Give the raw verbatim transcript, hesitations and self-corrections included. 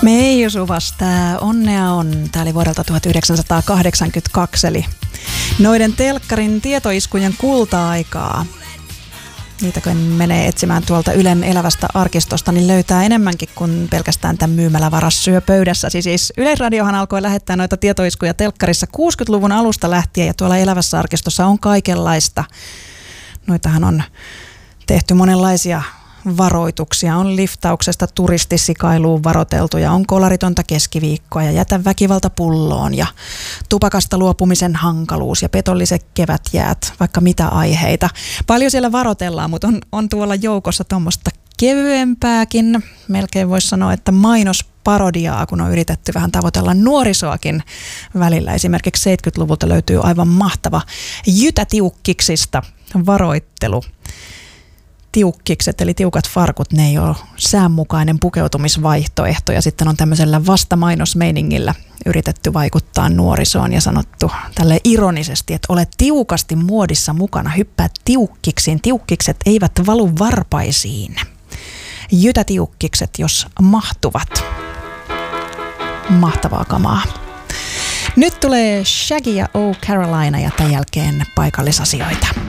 Meiju Suvas, tää Onnea on. Tää oli vuodelta tuhatyhdeksänsataakahdeksankymmentäkaksi, eli noiden telkkarin tietoiskujen kulta-aikaa. Niitä kun menee etsimään tuolta Ylen elävästä arkistosta, niin löytää enemmänkin kuin pelkästään tämän myymälävaras syö pöydässä. Siis Yleisradiohan alkoi lähettää noita tietoiskuja telkkarissa kuusikymmentäluvun alusta lähtien, ja tuolla elävässä arkistossa on kaikenlaista. Noitahan on tehty monenlaisia varoituksia. On liftauksesta turistisikailuun varoteltu ja on kolaritonta keskiviikkoa ja jätä väkivalta pulloon ja tupakasta luopumisen hankaluus ja petolliset kevätjäät, vaikka mitä aiheita. Paljon siellä varotellaan, mutta on, on tuolla joukossa tuommoista kevyempääkin. Melkein voisi sanoa, että mainosparodiaa, kun on yritetty vähän tavoitella nuorisoakin välillä. Esimerkiksi seitsemänkymmentäluvulta löytyy aivan mahtava Jytätiukkiksista varoittelu. Tiukkikset, eli tiukat farkut, ne ei ole säänmukainen pukeutumisvaihtoehto, ja sitten on tämmöisellä vastamainosmeiningillä yritetty vaikuttaa nuorisoon ja sanottu tälle ironisesti, että ole tiukasti muodissa mukana, hyppää tiukkiksiin, tiukkikset eivät valu varpaisiin. Jytätiukkikset, jos mahtuvat. Mahtavaa kamaa. Nyt tulee Shaggy ja Oh Carolina ja tämän jälkeen paikallisasioita.